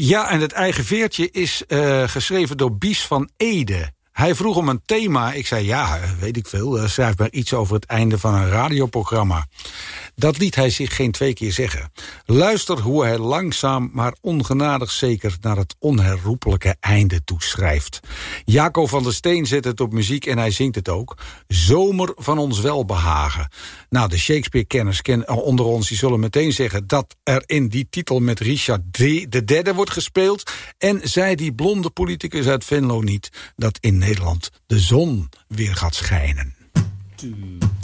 Ja, en het eigen veertje is geschreven door Bies van Ede. Hij vroeg om een thema. Ik zei, ja, weet ik veel. Schrijf maar iets over het einde van een radioprogramma. Dat liet hij zich geen 2 keer zeggen. Luister hoe hij langzaam, maar ongenadig zeker naar het onherroepelijke einde toeschrijft. Jaco van der Steen zet het op muziek en hij zingt het ook. Zomer van ons welbehagen. Nou, de Shakespeare-kenners onder ons die zullen meteen zeggen dat er in die titel met Richard III wordt gespeeld. En zei die blonde politicus uit Venlo niet dat in Nederland de zon weer gaat schijnen.